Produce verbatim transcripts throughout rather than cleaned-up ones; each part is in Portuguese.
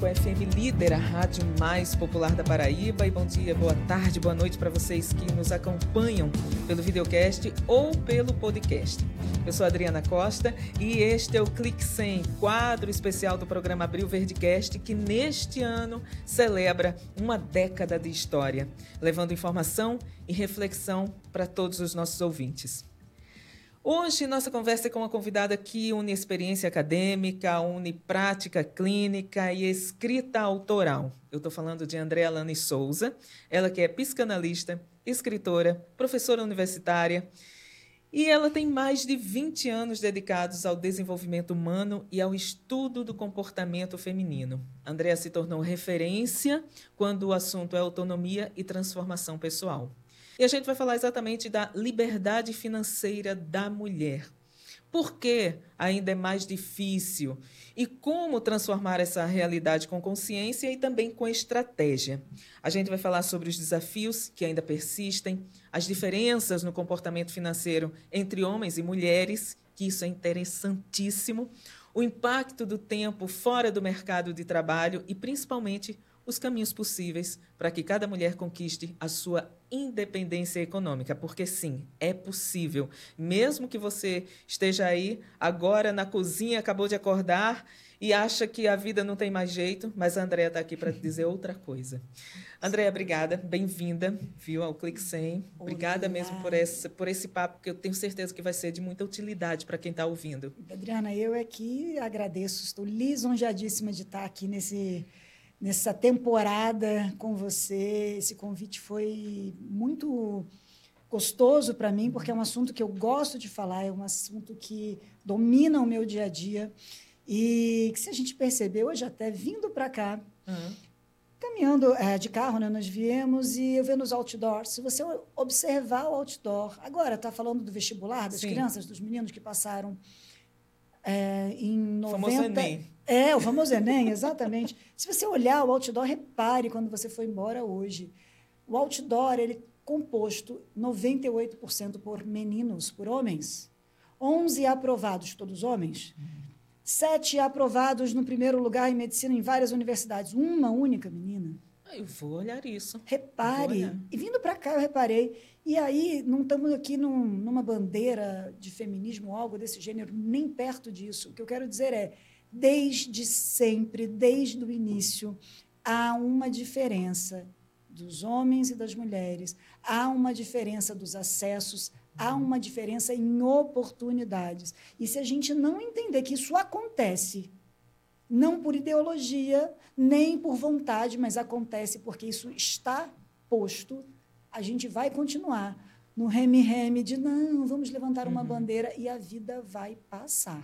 F M Líder, a rádio mais popular da Paraíba. E bom dia, boa tarde, boa noite para vocês que nos acompanham pelo videocast ou pelo podcast. Eu sou a Adriana Costa e este é o Clique cem, quadro especial do programa Abril Verdecast, que neste ano celebra uma década de história, levando informação e reflexão para todos os nossos ouvintes. Hoje, nossa conversa é com uma convidada que une experiência acadêmica, une prática clínica e escrita autoral. Eu estou falando de Andréa Lane Souza, ela que é psicanalista, escritora, professora universitária, e ela tem mais de vinte anos dedicados ao desenvolvimento humano e ao estudo do comportamento feminino. Andréa se tornou referência quando o assunto é autonomia e transformação pessoal. E a gente vai falar exatamente da liberdade financeira da mulher. Por que ainda é mais difícil? E como transformar essa realidade com consciência e também com estratégia? A gente vai falar sobre os desafios que ainda persistem, as diferenças no comportamento financeiro entre homens e mulheres, que isso é interessantíssimo, o impacto do tempo fora do mercado de trabalho e, principalmente, os caminhos possíveis para que cada mulher conquiste a sua independência econômica, porque sim, é possível. Mesmo que você esteja aí agora na cozinha, acabou de acordar e acha que a vida não tem mais jeito, mas a Andréa está aqui para dizer outra coisa. Andréa, obrigada, bem-vinda, viu, ao Clique cem. Obrigada Olá. mesmo por esse, por esse papo, que eu tenho certeza que vai ser de muita utilidade para quem está ouvindo. Adriana, eu é que agradeço, estou lisonjeadíssima de estar aqui nesse... nessa temporada com você. Esse convite foi muito gostoso para mim, porque é um assunto que eu gosto de falar, é um assunto que domina o meu dia a dia e que, se a gente perceber, hoje até vindo para cá, uhum. caminhando é, de carro, né, nós viemos e eu vendo os outdoors. Se você observar o outdoor, agora está falando do vestibular, das Sim. crianças, dos meninos que passaram é, em noventa... O famoso Enem. É, o famoso Enem, exatamente. Se você olhar o outdoor, repare quando você for embora hoje. O outdoor, ele é composto noventa e oito por cento por meninos, por homens. onze aprovados, todos homens. sete aprovados no primeiro lugar em medicina em várias universidades. Uma única menina. Eu vou olhar isso. Repare. Olhar. E vindo para cá, eu reparei. E aí, não estamos aqui num, numa bandeira de feminismo ou algo desse gênero, nem perto disso. O que eu quero dizer é, desde sempre, desde o início, há uma diferença dos homens e das mulheres, há uma diferença dos acessos, há uma diferença em oportunidades. E se a gente não entender que isso acontece, não por ideologia, nem por vontade, mas acontece porque isso está posto, a gente vai continuar no reme-reme de não, vamos levantar uma uhum. bandeira e a vida vai passar.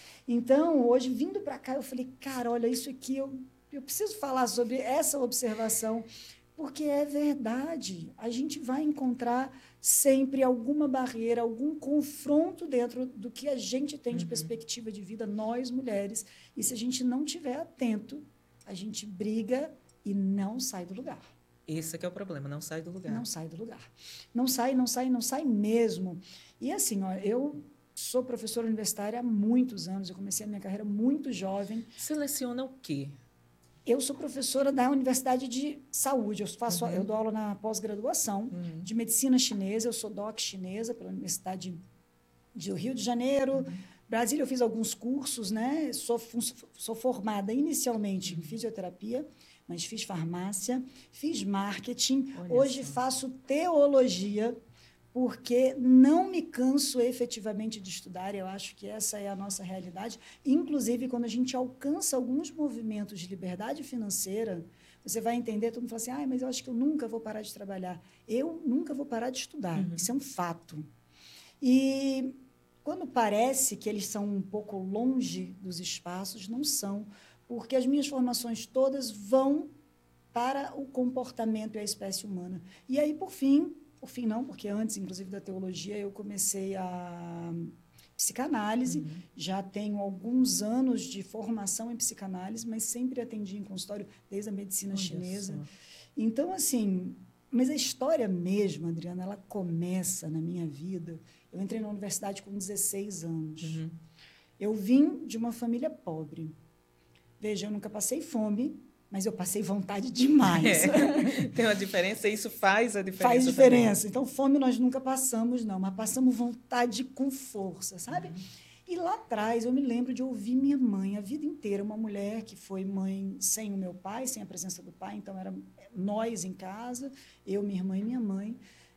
Então, hoje, vindo para cá, eu falei, cara, olha, isso aqui, eu, eu preciso falar sobre essa observação, porque é verdade. A gente vai encontrar sempre alguma barreira, algum confronto dentro do que a gente tem de uhum. perspectiva de vida, nós, mulheres. E se a gente não estiver atento, a gente briga e não sai do lugar. Esse é que é o problema, não sai do lugar. Não sai do lugar. Não sai, não sai, não sai mesmo. E assim, ó, eu... sou professora universitária há muitos anos. Eu comecei a minha carreira muito jovem. Você leciona o quê? Eu sou professora da Universidade de Saúde. Eu, faço, uhum. eu dou aula na pós-graduação uhum. de medicina chinesa. Eu sou doc chinesa pela Universidade do Rio de Janeiro. Uhum. Brasília, eu fiz alguns cursos, né? Sou, sou formada inicialmente uhum. em fisioterapia, mas fiz farmácia, fiz marketing. Olha Hoje só. faço teologia, porque não me canso efetivamente de estudar. Eu acho que essa é a nossa realidade. Inclusive, quando a gente alcança alguns movimentos de liberdade financeira, você vai entender, todo mundo fala assim, ah, mas eu acho que eu nunca vou parar de trabalhar. Eu nunca vou parar de estudar. Uhum. Isso é um fato. E quando parece que eles são um pouco longe dos espaços, não são, porque as minhas formações todas vão para o comportamento e a espécie humana. E aí, por fim... Por fim, não, porque antes, inclusive, da teologia, eu comecei a psicanálise. Uhum. Já tenho alguns anos de formação em psicanálise, mas sempre atendi em consultório desde a medicina Olha chinesa. Só. Então, assim, mas a história mesmo, Adriana, ela começa na minha vida. Eu entrei na universidade com dezesseis anos. Uhum. Eu vim de uma família pobre. Veja, eu nunca passei fome, mas eu passei vontade demais. É. Tem uma diferença, e isso faz a diferença. Faz diferença. Também. Então, fome nós nunca passamos, não, mas passamos vontade com força, sabe? Uhum. E lá atrás, eu me lembro de ouvir minha mãe a vida inteira, uma mulher que foi mãe sem o meu pai, sem a presença do pai, então era nós em casa, eu, minha irmã e minha mãe.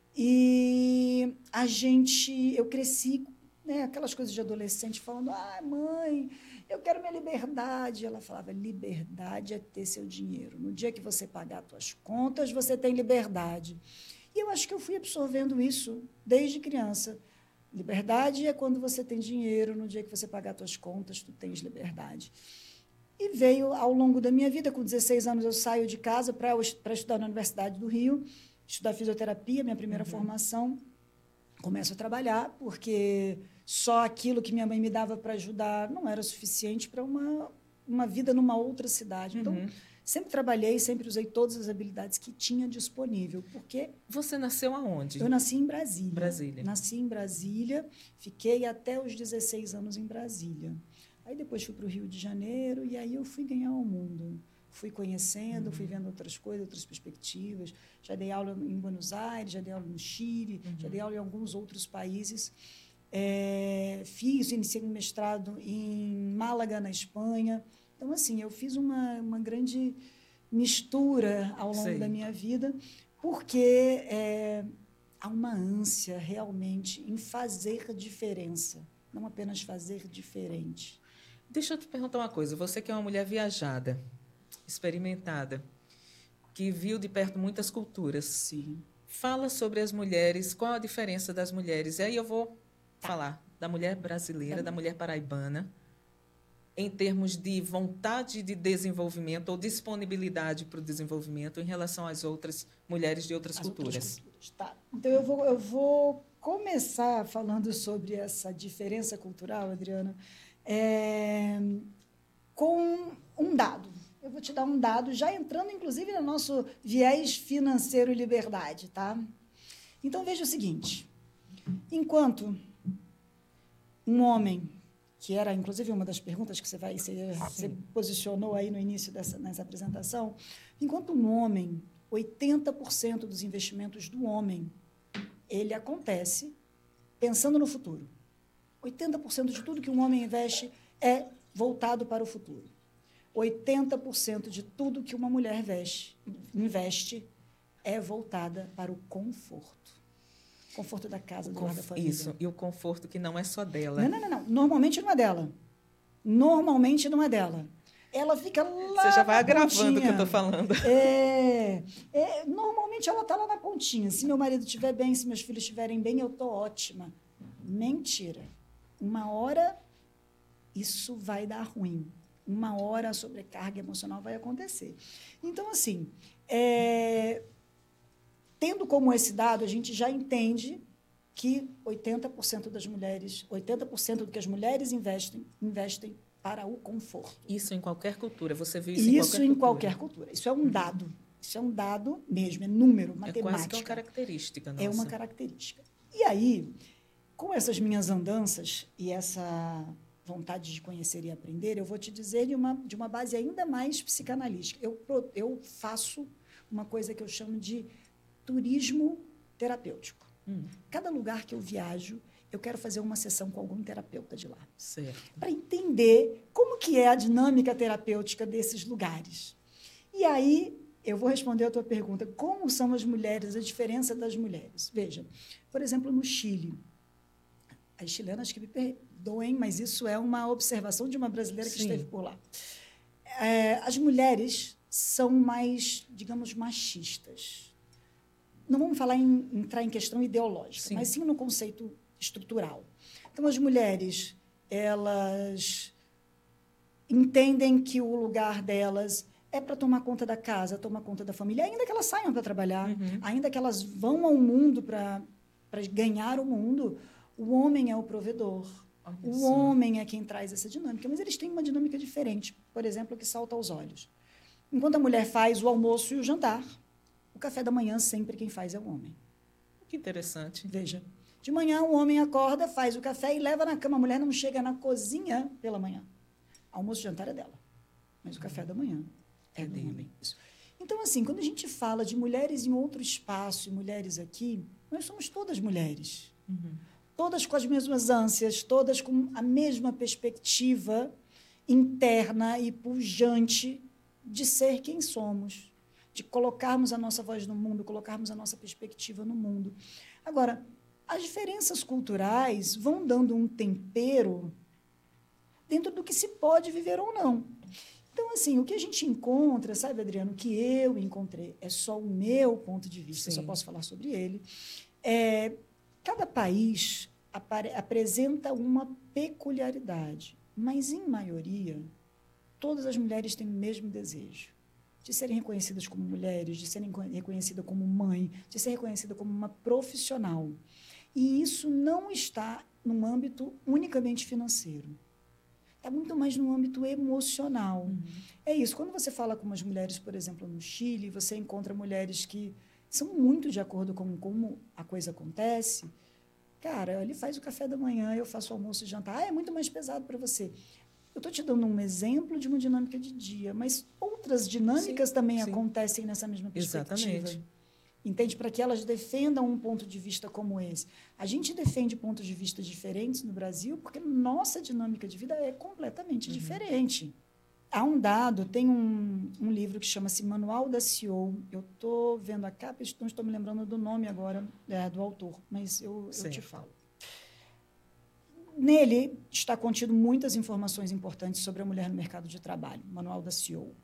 E a gente, eu cresci, né, aquelas coisas de adolescente, falando, ah, mãe, eu quero minha liberdade. Ela falava, liberdade é ter seu dinheiro. No dia que você pagar as suas contas, você tem liberdade. E eu acho que eu fui absorvendo isso desde criança. Liberdade é quando você tem dinheiro, no dia que você pagar as suas contas, tu tens liberdade. E veio ao longo da minha vida, com dezesseis anos eu saio de casa para estudar na Universidade do Rio, estudar fisioterapia, minha primeira uhum. formação. Começo a trabalhar, porque só aquilo que minha mãe me dava para ajudar não era suficiente para uma, uma vida numa outra cidade. Então, uhum. sempre trabalhei, sempre usei todas as habilidades que tinha disponível. Porque você nasceu aonde? Eu nasci em Brasília. Brasília. Nasci em Brasília, fiquei até os dezesseis anos em Brasília. Aí depois fui para o Rio de Janeiro e aí eu fui ganhar o mundo. Fui conhecendo, uhum. fui vendo outras coisas, outras perspectivas. Já dei aula em Buenos Aires, já dei aula no Chile, uhum. já dei aula em alguns outros países. É, fiz, iniciei um mestrado em Málaga, na Espanha. Então, assim, eu fiz uma, uma grande mistura ao longo Sei. da minha vida, porque é, há uma ânsia realmente em fazer diferença, não apenas fazer diferente. Deixa eu te perguntar uma coisa. Você que é uma mulher viajada, experimentada, que viu de perto muitas culturas. Sim. Fala sobre as mulheres, qual a diferença das mulheres. E aí eu vou falar da mulher brasileira, é. da mulher paraibana, em termos de vontade de desenvolvimento ou disponibilidade para o desenvolvimento em relação às outras mulheres de outras as culturas. Outras culturas. Tá. Então, eu vou, eu vou começar falando sobre essa diferença cultural, Adriana, é, com um dado. Eu vou te dar um dado, já entrando, inclusive, no nosso viés financeiro e liberdade, tá? Então, veja o seguinte. Enquanto um homem, que era, inclusive, uma das perguntas que você, vai, você, você posicionou aí no início dessa nessa apresentação, enquanto um homem, oitenta por cento dos investimentos do homem, ele acontece pensando no futuro. oitenta por cento de tudo que um homem investe é voltado para o futuro. oitenta por cento de tudo que uma mulher investe, investe é voltada para o conforto. Conforto da casa, do lar da família. Isso, e o conforto que não é só dela. Não, não, não, não. Normalmente não é dela. Normalmente não é dela. Ela fica lá Você já vai na agravando pontinha. o que eu estou falando. É, é, normalmente ela está lá na pontinha. Se meu marido estiver bem, se meus filhos estiverem bem, eu estou ótima. Mentira. Uma hora isso vai dar ruim. Uma hora a sobrecarga emocional vai acontecer. Então, assim, é, tendo como esse dado, a gente já entende que oitenta por cento das mulheres, oitenta por cento do que as mulheres investem, investem para o conforto. Isso em qualquer cultura. Você viu isso, isso em qualquer cultura? Isso em qualquer cultura. Isso é um dado. Isso é um dado mesmo, é número, matemática. É quase que uma característica nossa. É uma característica. E aí, com essas minhas andanças e essa vontade de conhecer e aprender, eu vou te dizer de uma, de uma base ainda mais psicanalística. Eu, eu faço uma coisa que eu chamo de turismo terapêutico. Hum. Cada lugar que eu viajo, eu quero fazer uma sessão com algum terapeuta de lá. Para entender como que é a dinâmica terapêutica desses lugares. E aí, eu vou responder a tua pergunta. Como são as mulheres, a diferença das mulheres? Veja, por exemplo, no Chile, as chilenas que me perdoem, mas isso é uma observação de uma brasileira que Sim. esteve por lá. É, as mulheres são mais, digamos, machistas. Não vamos falar em entrar em questão ideológica, sim. mas sim no conceito estrutural. Então, as mulheres, elas entendem que o lugar delas é para tomar conta da casa, tomar conta da família, ainda que elas saiam para trabalhar, uhum. ainda que elas vão ao mundo para ganhar o mundo, o homem é o provedor. Olha o só. Homem é quem traz essa dinâmica, mas eles têm uma dinâmica diferente, por exemplo, que salta aos olhos. Enquanto a mulher faz o almoço e o jantar, o café da manhã sempre quem faz é o homem. Que interessante. Veja, de manhã o homem acorda, faz o café e leva na cama. A mulher não chega na cozinha pela manhã. Almoço e jantar é dela. mas o café da manhã é, é do dele. homem. Isso. Então, assim, quando a gente fala de mulheres em outro espaço e mulheres aqui, nós somos todas mulheres. Uhum. Todas com as mesmas ânsias, todas com a mesma perspectiva interna e pujante de ser quem somos, de colocarmos a nossa voz no mundo, colocarmos a nossa perspectiva no mundo. Agora, as diferenças culturais vão dando um tempero dentro do que se pode viver ou não. Então, assim, o que a gente encontra, sabe, Adriano, o que eu encontrei, é só o meu ponto de vista, eu só posso falar sobre ele, é, cada país apare, apresenta uma peculiaridade, mas, em maioria, todas as mulheres têm o mesmo desejo de serem reconhecidas como mulheres, de serem reconhecidas como mãe, de ser reconhecida como uma profissional. E isso não está num âmbito unicamente financeiro. Está muito mais no âmbito emocional. Uhum. É isso. Quando você fala com umas mulheres, por exemplo, no Chile, você encontra mulheres que são muito de acordo com como a coisa acontece. Cara, ele faz o café da manhã, eu faço o almoço e jantar. Ah, é muito mais pesado para você. Eu estou te dando um exemplo de uma dinâmica de dia, mas outras dinâmicas sim, também sim. acontecem nessa mesma perspectiva. Exatamente. Entende? Para que elas defendam um ponto de vista como esse. A gente defende pontos de vista diferentes no Brasil porque nossa dinâmica de vida é completamente uhum. diferente. Há um dado, tem um, um livro que chama-se Manual da C E O. Eu estou vendo a capa, não estou me lembrando do nome agora é, do autor, mas eu, eu te falo. Nele está contido muitas informações importantes sobre a mulher no mercado de trabalho, Manual da C E O.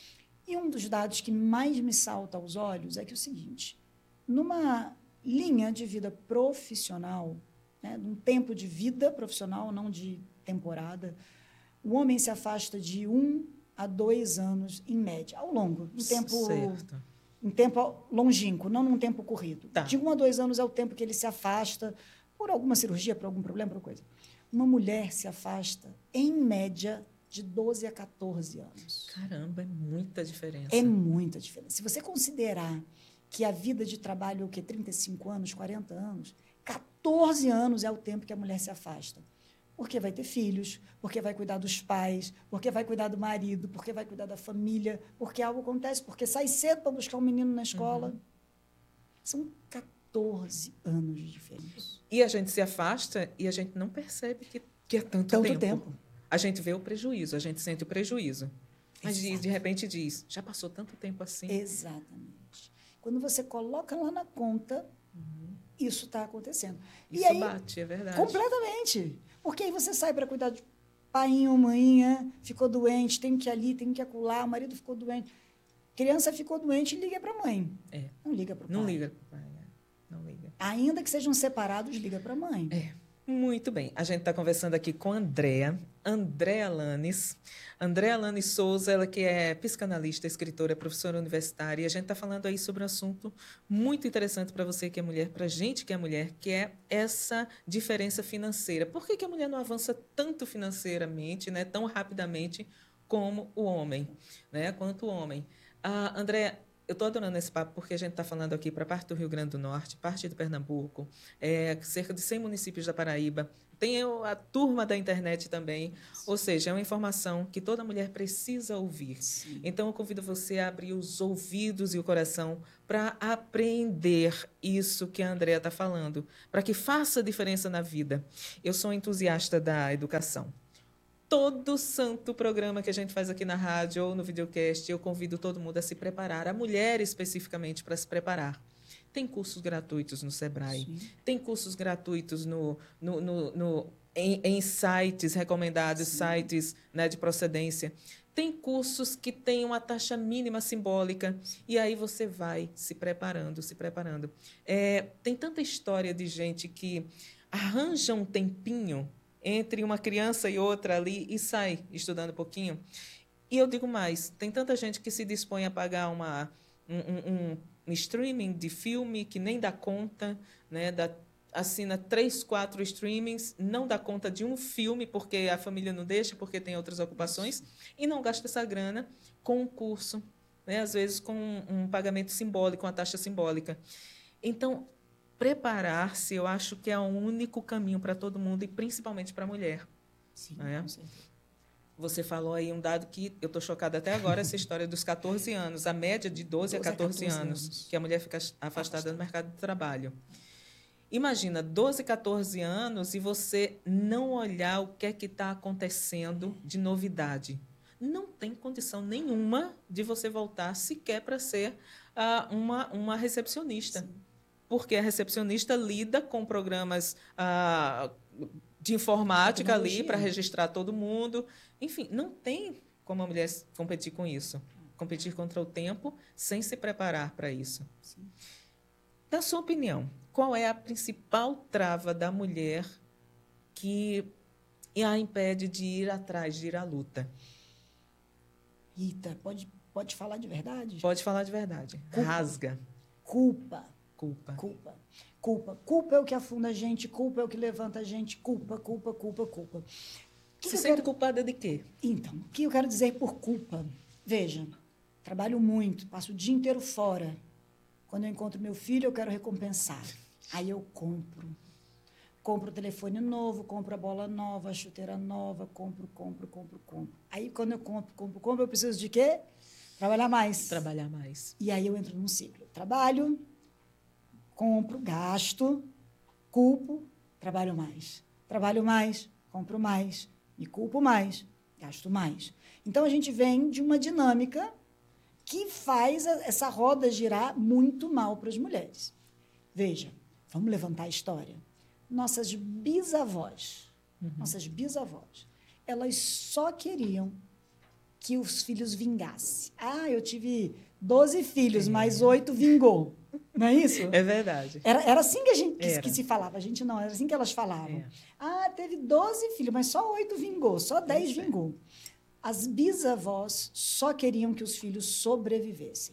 E um dos dados que mais me salta aos olhos é que é o seguinte, numa linha de vida profissional, né, num tempo de vida profissional, não de temporada, o homem se afasta de um a dois anos, em média, ao longo, um tempo, certo. um tempo longínquo, não num tempo corrido. Tá. De um a dois anos é o tempo que ele se afasta por alguma cirurgia, por algum problema, por coisa. Uma mulher se afasta, em média, de doze a quatorze anos. Caramba, é muita diferença. É muita diferença. Se você considerar que a vida de trabalho é o quê? trinta e cinco anos, quarenta anos, quatorze anos é o tempo que a mulher se afasta. Porque vai ter filhos, porque vai cuidar dos pais, porque vai cuidar do marido, porque vai cuidar da família, porque algo acontece, porque sai cedo para buscar um menino na escola. Uhum. São quatorze anos de diferença. E a gente se afasta e a gente não percebe que, que é tanto, tanto tempo. tempo. A gente vê o prejuízo, a gente sente o prejuízo. Mas de, de repente diz, já passou tanto tempo assim? Exatamente. Quando você coloca lá na conta, uhum. isso está acontecendo. Isso e aí, bate, é verdade. Completamente. Porque aí você sai para cuidar de painho, maninha, ficou doente, tem que ir ali, tem que ir acolá, o marido ficou doente. Criança ficou doente, liga para a mãe. É. Não liga para o pai. Não liga para o pai, é. Não liga. Ainda que sejam separados, liga para a mãe. É. Muito bem. A gente está conversando aqui com a Andréa, Andréa Lanes. Andréa Lanes Souza, ela que é psicanalista, escritora, professora universitária. E a gente está falando aí sobre um assunto muito interessante para você que é mulher, para a gente que é mulher, que é essa diferença financeira. Por que, que a mulher não avança tanto financeiramente, né, tão rapidamente como o homem, né, quanto o homem? Ah, Andréa, eu estou adorando esse papo porque a gente está falando aqui para parte do Rio Grande do Norte, parte de Pernambuco, é, cerca de cem municípios da Paraíba. Tem a turma da internet também, ou seja, é uma informação que toda mulher precisa ouvir. Sim. Então, eu convido você a abrir os ouvidos e o coração para aprender isso que a Andréa está falando, para que faça diferença na vida. Eu sou entusiasta da educação. Todo santo programa que a gente faz aqui na rádio ou no videocast, eu convido todo mundo a se preparar, a mulher especificamente, para se preparar. Tem cursos gratuitos no Sebrae, sim. Tem cursos gratuitos no, no, no, no, em, em sites recomendados, sim. sites, né, de procedência. Tem cursos que têm uma taxa mínima simbólica, e aí você vai se preparando, se preparando. É, tem tanta história de gente que arranja um tempinho entre uma criança e outra ali e sai estudando um pouquinho. E eu digo mais, tem tanta gente que se dispõe a pagar uma, um, um, um streaming de filme que nem dá conta, né? Dá, assina três, quatro streamings, não dá conta de um filme porque a família não deixa, porque tem outras ocupações, e não gasta essa grana com um curso, né? Às vezes com um, um pagamento simbólico, uma taxa simbólica. Então, preparar-se, eu acho que é o único caminho para todo mundo, e principalmente para a mulher. Sim, é? Com certeza. Você falou aí um dado que eu estou chocada até agora, essa história dos catorze anos, a média de doze a catorze anos, que a mulher fica afastada do mercado de trabalho. Imagina, doze, catorze anos e você não olhar o que é que está acontecendo de novidade. Não tem condição nenhuma de você voltar sequer para ser uh, uma, uma recepcionista. Sim. Porque a recepcionista lida com programas uh, de informática ali para registrar todo mundo. Enfim, não tem como a mulher competir com isso. Competir contra o tempo sem se preparar para isso. Sim. Na sua opinião, qual é a principal trava da mulher que a impede de ir atrás, de ir à luta? Rita, pode, pode falar de verdade? Pode falar de verdade. Culpa. Rasga. Culpa. Culpa. Culpa. Culpa. Culpa é o que afunda a gente, culpa é o que levanta a gente, culpa, culpa, culpa, culpa. Que Você que sente quero... culpada de quê? Então, o que eu quero dizer por culpa? Veja, trabalho muito, passo o dia inteiro fora. Quando eu encontro meu filho, eu quero recompensar. Aí eu compro. Compro o telefone novo, compro a bola nova, a chuteira nova, compro, compro, compro, compro. Aí, quando eu compro, compro, compro, eu preciso de quê? Trabalhar mais. Trabalhar mais. E aí eu entro num ciclo. Trabalho, compro, gasto, culpo, trabalho mais. Trabalho mais, compro mais, me culpo mais, gasto mais. Então, a gente vem de uma dinâmica que faz essa roda girar muito mal para as mulheres. Veja, vamos levantar a história. Nossas bisavós, uhum. nossas bisavós, elas só queriam que os filhos vingassem. Ah, eu tive doze filhos, é. mas oito vingou. Não é isso? É verdade. Era, era assim que, a gente, que, que se falava. A gente não, era assim que elas falavam. É. Ah, teve doze filhos, mas só oito vingou, só dez é. vingou. As bisavós só queriam que os filhos sobrevivessem.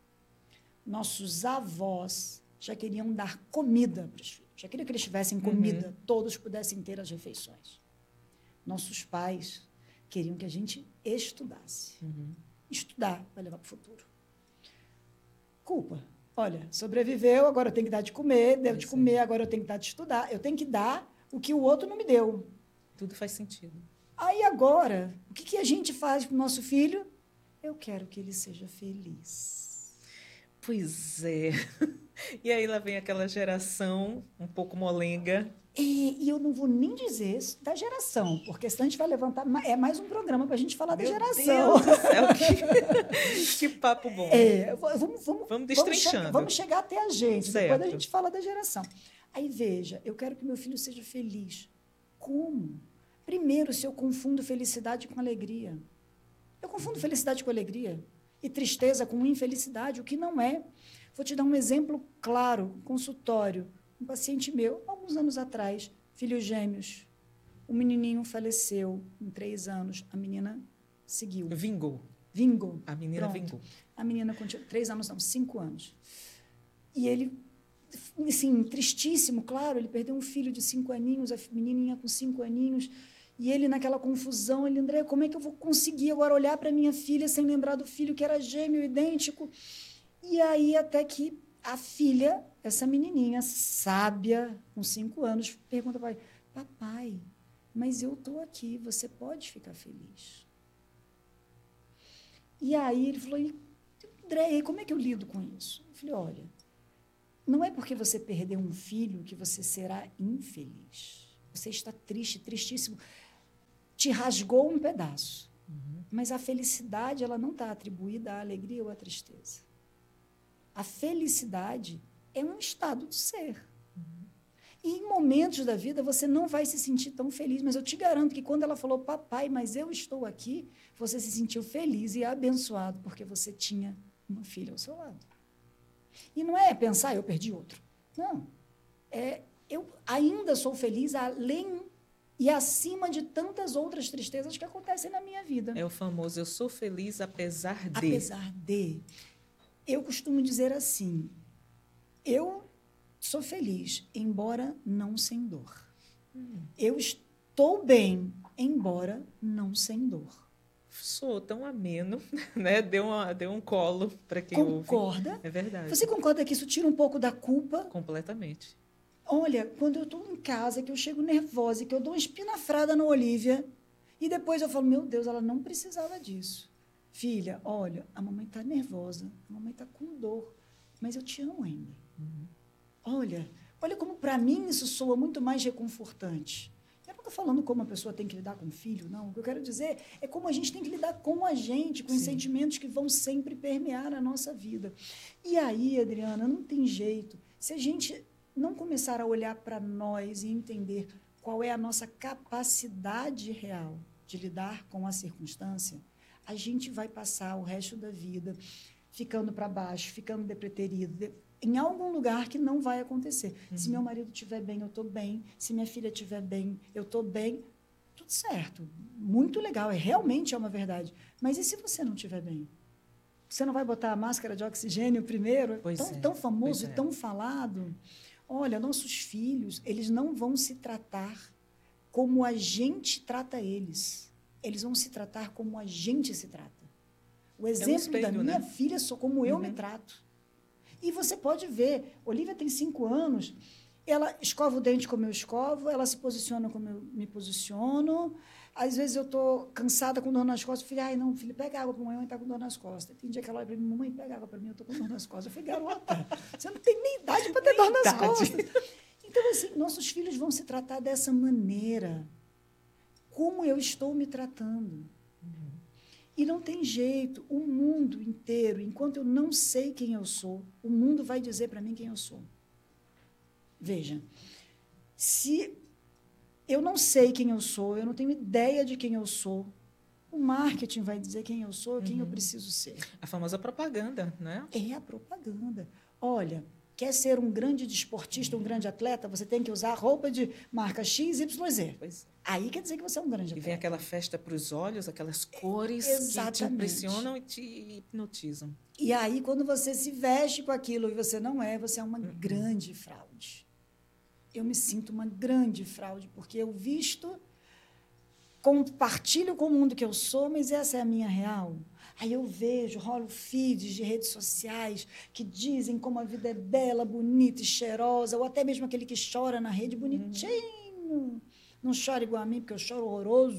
Nossos avós já queriam dar comida para os filhos. Já queriam que eles tivessem comida, uhum. todos pudessem ter as refeições. Nossos pais queriam que a gente estudasse. Uhum. Estudar vai levar para o futuro. Culpa. Olha, sobreviveu, agora eu tenho que dar de comer, deu de comer, agora eu tenho que dar de estudar. Eu tenho que dar o que o outro não me deu. Tudo faz sentido. Aí agora, o que, que a gente faz para o nosso filho? Eu quero que ele seja feliz. Pois é. E aí lá vem aquela geração um pouco molenga. E, e eu não vou nem dizer isso da geração, porque senão a gente vai levantar... É mais um programa para a gente falar Meu da geração. Deus do céu, que, que papo bom. É, vamos, vamos, vamos destrinchando. Vamos, vamos chegar até a gente, certo. Depois a gente fala da geração. Aí, veja, eu quero que meu filho seja feliz. Como? Primeiro, se eu confundo felicidade com alegria. Eu confundo felicidade com alegria e tristeza com infelicidade, o que não é. Vou te dar um exemplo claro, consultório. Um paciente meu, alguns anos atrás, filhos gêmeos. O menininho faleceu em três anos, a menina seguiu. Vingou. Vingou. A menina Pronto. vingou. A menina continuou, três anos não, cinco anos. E ele, assim, tristíssimo, claro, ele perdeu um filho de cinco aninhos, a menininha com cinco aninhos, e ele naquela confusão, ele, André, como é que eu vou conseguir agora olhar para minha filha sem lembrar do filho que era gêmeo, idêntico? E aí até que a filha, essa menininha sábia, com cinco anos, pergunta para o pai, papai, mas eu estou aqui, você pode ficar feliz? E aí ele falou, André, como é que eu lido com isso? Eu falei, olha, não é porque você perdeu um filho que você será infeliz. Você está triste, tristíssimo. Te rasgou um pedaço. Uhum. Mas a felicidade ela não está atribuída à alegria ou à tristeza. A felicidade é um estado de ser. Uhum. E em momentos da vida você não vai se sentir tão feliz, mas eu te garanto que quando ela falou, papai, mas eu estou aqui, você se sentiu feliz e abençoado porque você tinha uma filha ao seu lado. E não é pensar, eu perdi outro. Não. É, eu ainda sou feliz além e acima de tantas outras tristezas que acontecem na minha vida. É o famoso, eu sou feliz apesar de. Apesar de. Eu costumo dizer assim, eu sou feliz, embora não sem dor. Hum. Eu estou bem, embora não sem dor. Sou tão ameno, né? Deu, uma, deu um colo para quem Concorda? ouve. Concorda? É verdade. Você concorda que isso tira um pouco da culpa? Completamente. Olha, quando eu estou em casa, que eu chego nervosa, que eu dou uma espinafrada na Olívia, E depois eu falo, meu Deus, ela não precisava disso. Filha, olha, a mamãe está nervosa, a mamãe está com dor, mas eu te amo ainda. Uhum. Olha, olha como para mim isso soa muito mais reconfortante. Eu não estou falando como a pessoa tem que lidar com o filho, não. O que eu quero dizer é como a gente tem que lidar com a gente, com Sim. os sentimentos que vão sempre permear a nossa vida. E aí, Adriana, não tem jeito. Se a gente não começar a olhar para nós e entender qual é a nossa capacidade real de lidar com a circunstância, a gente vai passar o resto da vida ficando para baixo, ficando depreterido, de, em algum lugar que não vai acontecer. Uhum. Se meu marido estiver bem, eu estou bem. Se minha filha estiver bem, eu estou bem. Tudo certo. Muito legal. É, realmente é uma verdade. Mas e se você não estiver bem? Você não vai botar a máscara de oxigênio primeiro? Pois tão, é. tão famoso Pois e é. tão falado. Olha, nossos filhos, eles não vão se tratar como a gente trata eles. Eles vão se tratar como a gente se trata. O exemplo é um espelho, da minha né? filha sou como uhum. eu me trato. E você pode ver, Olivia tem cinco anos, ela escova o dente como eu escovo, ela se posiciona como eu me posiciono. Às vezes eu estou cansada com dor nas costas. Eu falei, ai, não, filha, pega água para a mamãe, está com dor nas costas. Tem dia que ela olha para mim, mamãe, pega água para mim, eu estou com dor nas costas. Eu falei, garota, você não tem nem idade para ter dor nas idade. costas. Então, assim, nossos filhos vão se tratar dessa maneira. Como eu estou me tratando. Uhum. E não tem jeito. O mundo inteiro, enquanto eu não sei quem eu sou, o mundo vai dizer para mim quem eu sou. Veja, se eu não sei quem eu sou, eu não tenho ideia de quem eu sou, o marketing vai dizer quem eu sou, quem uhum. eu preciso ser. A famosa propaganda, né? É a propaganda. Olha, quer ser um grande desportista, um grande atleta, você tem que usar roupa de marca X Y Z. Pois. Aí quer dizer que você é um grande atleta. E vem aquela festa para os olhos, aquelas cores Exatamente. que te impressionam e te hipnotizam. E aí, quando você se veste com aquilo e você não é, você é uma uhum. grande fraude. Eu me sinto uma grande fraude, porque eu visto, compartilho com o mundo que eu sou, mas essa é a minha real. Aí eu vejo, rolo feeds de redes sociais que dizem como a vida é bela, bonita e cheirosa, ou até mesmo aquele que chora na rede, bonitinho. Uhum. Não chora igual a mim, porque eu choro horroroso.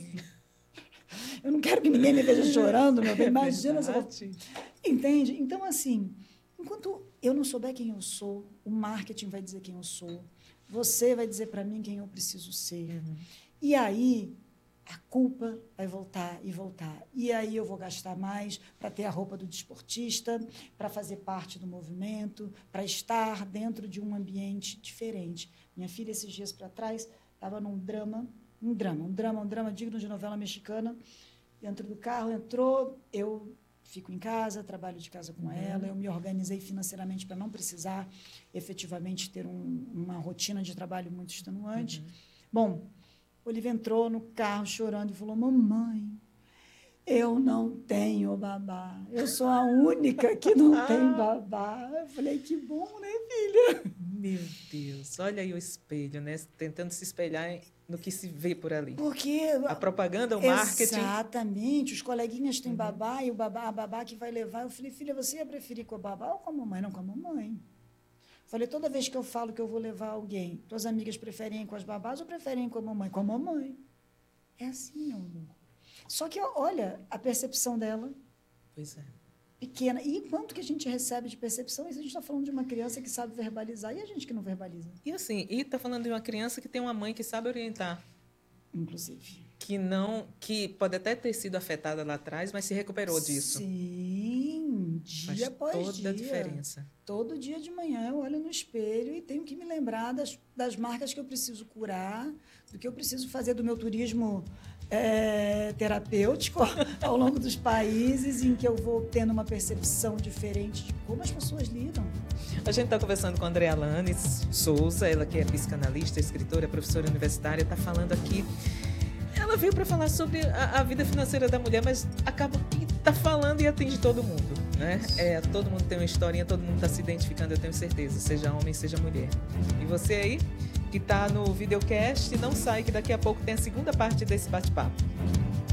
Eu não quero que ninguém me veja chorando, meu bem. Imagina se eu... Entende? Então, assim, enquanto eu não souber quem eu sou, o marketing vai dizer quem eu sou, você vai dizer para mim quem eu preciso ser. Uhum. E aí, a culpa vai voltar e voltar. E aí eu vou gastar mais para ter a roupa do desportista, para fazer parte do movimento, para estar dentro de um ambiente diferente. Minha filha, esses dias para trás, estava num drama, um drama, um drama, um drama digno de novela mexicana. Dentro do carro, entrou, eu fico em casa, trabalho de casa com uhum. ela, eu me organizei financeiramente para não precisar efetivamente ter um, uma rotina de trabalho muito extenuante. Uhum. Bom, Olivia entrou no carro chorando e falou, mamãe, eu não tenho babá, eu sou a única que não ah. tem babá. Eu falei, que bom, né, filha? Meu Deus, olha aí o espelho, né? Tentando se espelhar no que se vê por ali. Porque a propaganda, o marketing. Exatamente, os coleguinhas têm uhum. babá e o babá, a babá que vai levar. Eu falei, filha, você ia preferir com a babá ou com a mamãe? Não, com a mamãe. Falei, toda vez que eu falo que eu vou levar alguém, tuas amigas preferem ir com as babás ou preferem ir com a mamãe? Com a mamãe. É assim, meu amor. Só que, olha, a percepção dela. Pois é. Pequena. E quanto que a gente recebe de percepção? Isso a gente está falando de uma criança que sabe verbalizar e a gente que não verbaliza. E assim, e está falando de uma criança que tem uma mãe que sabe orientar. Inclusive. Que não, que pode até ter sido afetada lá atrás, mas se recuperou disso. Sim, dia Faz após toda dia. a diferença. Todo dia de manhã eu olho no espelho e tenho que me lembrar das, das marcas que eu preciso curar, do que eu preciso fazer do meu turismo é, terapêutico ao longo dos países em que eu vou tendo uma percepção diferente de como as pessoas lidam. A gente está conversando com a Andrea Alanes Souza, ela que é psicanalista, escritora, professora universitária, está falando aqui. Ela veio para falar sobre a, a vida financeira da mulher, mas acaba que está falando e atinge todo mundo, né? É, todo mundo tem uma historinha, todo mundo está se identificando, eu tenho certeza, seja homem, seja mulher. E você aí, que está no videocast, não sai, que daqui a pouco tem a segunda parte desse bate-papo.